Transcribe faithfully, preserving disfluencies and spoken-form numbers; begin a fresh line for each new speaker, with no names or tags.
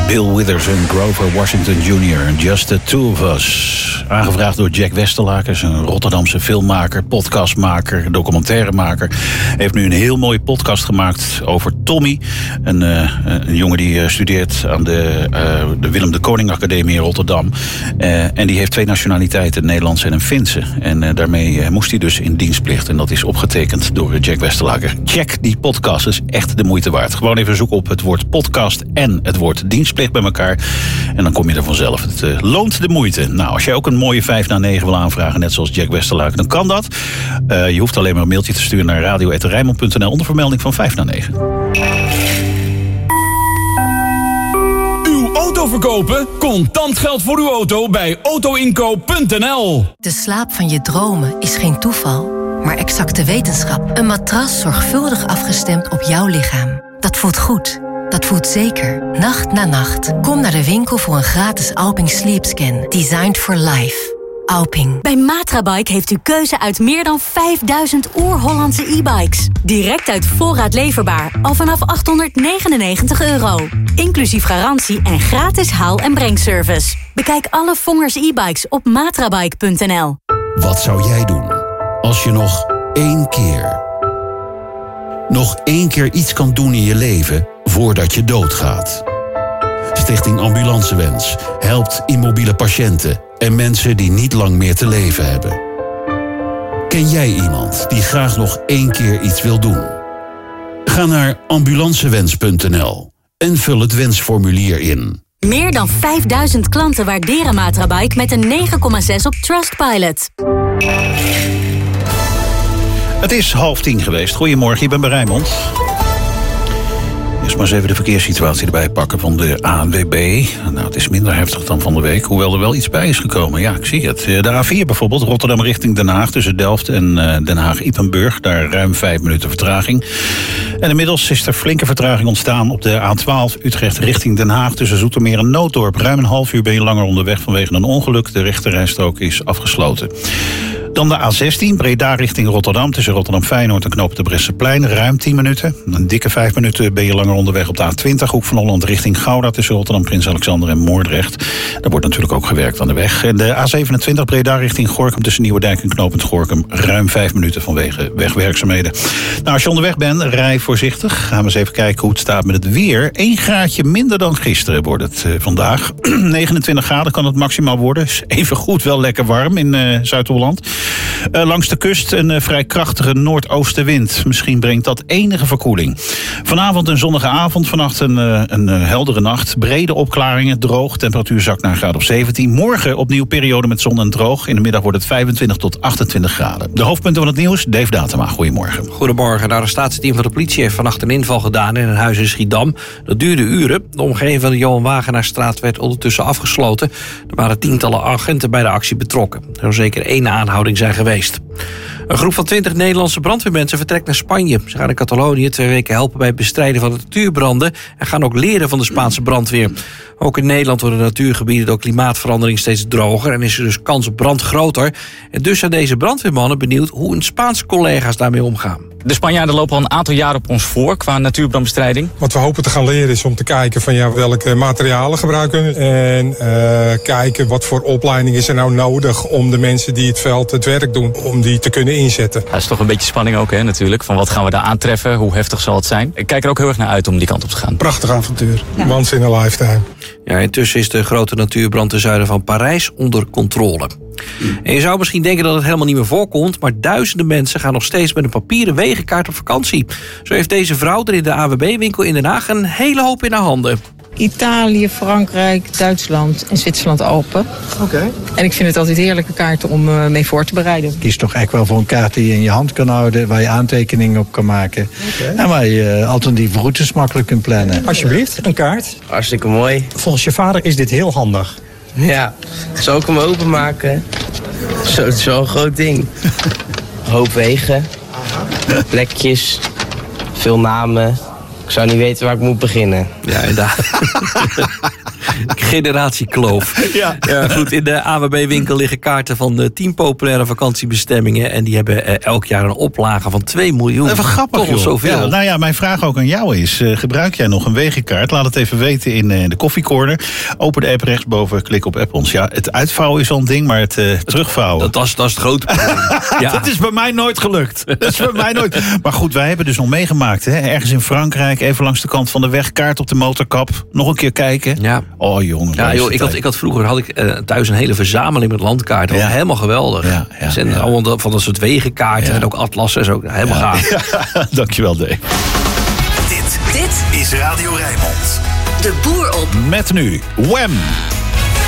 Bill Withers en Grover Washington junior Just the Two of Us. Aangevraagd door Jack Westerlaken, een Rotterdamse filmmaker, podcastmaker, documentairemaker. Hij heeft nu een heel mooie podcast gemaakt over Tommy. Een, uh, een jongen die uh, studeert aan de, uh, de Willem de Koning Academie in Rotterdam. Uh, en die heeft twee nationaliteiten, een Nederlandse en een Finse. En uh, daarmee uh, moest hij dus in dienstplicht. En dat is opgetekend door Jack Westerlaken. Check die podcast, is echt de moeite waard. Gewoon even zoeken op het woord podcast en het woord dienstplicht bij elkaar. En dan kom je er vanzelf. Het uh, loont de moeite. Nou, als jij ook een mooie vijf na negen wil aanvragen, net zoals Jack Westerlaken, dan kan dat. Uh, je hoeft alleen maar een mailtje te sturen naar radio apenstaartje rijnmond punt n l onder vermelding van vijf na negen.
Uw auto verkopen? Contant geld voor uw auto bij autoinkoop punt n l.
De slaap van je dromen is geen toeval, maar exacte wetenschap. Een matras zorgvuldig afgestemd op jouw lichaam. Dat voelt goed. Dat voelt zeker. Nacht na nacht. Kom naar de winkel voor een gratis Alping Sleep Scan. Designed for life. Alping.
Bij Matrabike heeft u keuze uit meer dan vijfduizend oer-Hollandse e-bikes. Direct uit voorraad leverbaar. Al vanaf achthonderdnegenennegentig euro. Inclusief garantie en gratis haal- en brengservice. Bekijk alle Vongers e-bikes op matrabike punt n l.
Wat zou jij doen als je nog één keer... nog één keer iets kan doen in je leven voordat je doodgaat? Stichting Ambulancewens helpt immobiele patiënten en mensen die niet lang meer te leven hebben. Ken jij iemand die graag nog één keer iets wil doen? Ga naar ambulancewens punt n l en vul het wensformulier in.
Meer dan vijfduizend klanten waarderen Matrabike met een negen komma zes op Trustpilot.
Het is half tien geweest. Goedemorgen, je bent bij Rijnmond. Eerst maar eens even de verkeerssituatie erbij pakken van de A N W B. Nou, het is minder heftig dan van de week, hoewel er wel iets bij is gekomen. Ja, ik zie het. De A vier bijvoorbeeld, Rotterdam richting Den Haag... tussen Delft en Den Haag-Ypenburg. Daar ruim vijf minuten vertraging. En inmiddels is er flinke vertraging ontstaan op de A twaalf... Utrecht richting Den Haag tussen Zoetermeer en Nooddorp. Ruim een half uur ben je langer onderweg vanwege een ongeluk. De rechterrijstrook is afgesloten. Dan de A zestien, Breda richting Rotterdam... tussen Rotterdam-Feyenoord en knoop de Bresseplein. Ruim tien minuten. Een dikke vijf minuten ben je langer onderweg op de A twintig. Hoek van Holland richting Gouda tussen Rotterdam, Prins Alexander en Moordrecht. Daar wordt natuurlijk ook gewerkt aan de weg. En de A zevenentwintig, Breda richting Gorinchem tussen Nieuwedijk en knooppunt Gorinchem. Ruim vijf minuten vanwege wegwerkzaamheden. Nou, als je onderweg bent, rij voorzichtig. Gaan we eens even kijken hoe het staat met het weer. Eén graadje minder dan gisteren wordt het uh, vandaag. negenentwintig graden kan het maximaal worden. Is even goed wel lekker warm in uh, Zuid-Holland. Uh, langs de kust een uh, vrij krachtige noordoostenwind. Misschien brengt dat enige verkoeling. Vanavond een zonnige avond, vannacht een, uh, een uh, heldere nacht. Brede opklaringen, droog, temperatuur zakt naar een graad of zeventien. Morgen opnieuw periode met zon en droog. In de middag wordt het vijfentwintig tot achtentwintig graden. De hoofdpunten van het nieuws, Dave Datema. Goedemorgen.
Goedemorgen. De arrestatieteam van de politie heeft vannacht een inval gedaan in een huis in Schiedam. Dat duurde uren. De omgeving van de Johan Wagenaarstraat werd ondertussen afgesloten. Er waren tientallen agenten bij de actie betrokken. Er zou zeker één aanhouding zijn geweest. Een groep van twintig Nederlandse brandweermensen vertrekt naar Spanje. Ze gaan in Catalonië twee weken helpen bij het bestrijden van de natuurbranden en gaan ook leren van de Spaanse brandweer. Ook in Nederland worden natuurgebieden door klimaatverandering steeds droger en is er dus kans op brand groter. En dus zijn deze brandweermannen benieuwd hoe hun Spaanse collega's daarmee omgaan.
De Spanjaarden lopen al een aantal jaar op ons voor qua natuurbrandbestrijding.
Wat we hopen te gaan leren is om te kijken van ja, welke materialen gebruiken we. En uh, kijken wat voor opleiding is er nou nodig om de mensen die het veld het werk doen, om die te kunnen inzetten.
Dat is toch een beetje spanning ook, hè, natuurlijk. Van wat gaan we daar aantreffen, hoe heftig zal het zijn. Ik kijk er ook heel erg naar uit om die kant op te gaan.
Prachtig avontuur, ja. Once in a lifetime.
Ja, intussen is de grote natuurbrand ten zuiden van Parijs onder controle. En je zou misschien denken dat het helemaal niet meer voorkomt, maar duizenden mensen gaan nog steeds met een papieren wegenkaart op vakantie. Zo heeft deze vrouw er in de A W B-winkel in Den Haag een hele hoop in haar handen.
Italië, Frankrijk, Duitsland en Zwitserland Alpen.
Oké. Okay.
En ik vind het altijd heerlijke kaarten om uh, mee voor te bereiden.
Kies toch echt wel voor een kaart die je in je hand kan houden, waar je aantekeningen op kan maken. Okay. En waar je uh, alternatieve routes makkelijk kunt plannen.
Alsjeblieft, een kaart.
Hartstikke mooi.
Volgens je vader is dit heel handig.
Ja, zal ik hem openmaken? Zo, het is wel een groot ding. Een hoop wegen, plekjes, veel namen. Ik zou niet weten waar ik moet beginnen.
Ja, inderdaad. Generatiekloof.
Ja.
Ja, goed, in de A W B-winkel liggen kaarten van de tien populaire vakantiebestemmingen. En die hebben uh, elk jaar een oplage van twee miljoen.
Even grappig,
Toch wel
joh.
zoveel.
Ja, nou ja, mijn vraag ook aan jou is, uh, gebruik jij nog een wegenkaart? Laat het even weten in uh, de koffiecorner. Open de app rechtsboven, klik op app ons. Ja, het uitvouwen is al een ding, maar het uh, terugvouwen...
Dat, dat, is, dat is het grote probleem. Ja.
Dat is bij mij nooit gelukt. Dat is bij mij nooit. Maar goed, wij hebben dus nog meegemaakt. Hè? Ergens in Frankrijk, even langs de kant van de weg, kaart op de motorkap. Nog een keer kijken.
Ja.
Oh jongen.
Ja, joh, ik, had, ik had vroeger had ik, uh, thuis een hele verzameling met landkaarten.
Ja.
Helemaal geweldig.
Ja, ja,
dus en
ja.
allemaal van dat soort wegenkaarten
Ja.
en ook atlassen en zo. Helemaal
Ja.
gaaf.
Ja, dankjewel, Dave.
Dit
Dit
is Radio Rijnmond.
de boer op.
Met nu Wham!